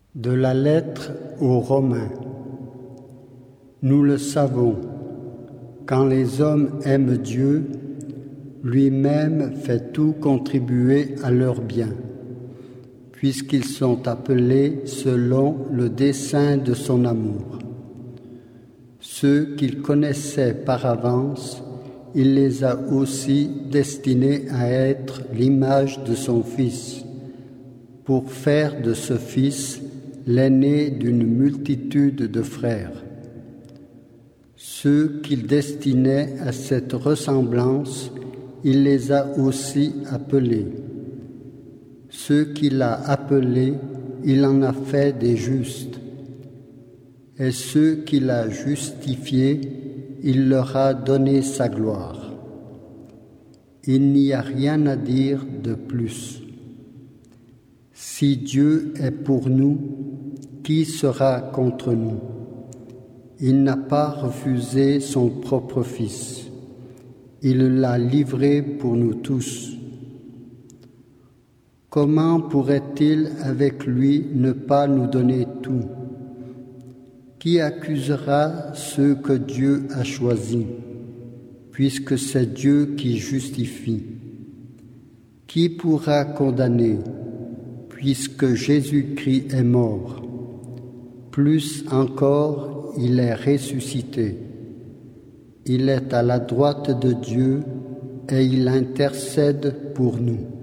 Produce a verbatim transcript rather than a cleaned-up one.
De la lettre aux Romains. Nous le savons, quand les hommes aiment Dieu, lui-même fait tout contribuer à leur bien, puisqu'ils sont appelés selon le dessein de son amour. Ceux qu'il connaissait par avance, il les a aussi destinés à être l'image de son Fils, pour faire de ce Fils l'aîné d'une multitude de frères. Ceux qu'il destinait à cette ressemblance, il les a aussi appelés. Ceux qu'il a appelés, il en a fait des justes. Et ceux qu'il a justifiés, il leur a donné sa gloire. Il n'y a rien à dire de plus. Si Dieu est pour nous, qui sera contre nous? Il n'a pas refusé son propre Fils. Il l'a livré pour nous tous. Comment pourrait-il avec lui ne pas nous donner tout? Qui accusera ceux que Dieu a choisis, puisque c'est Dieu qui justifie? Qui pourra condamner, puisque Jésus-Christ est mort? Plus encore, il est ressuscité. Il est à la droite de Dieu et il intercède pour nous.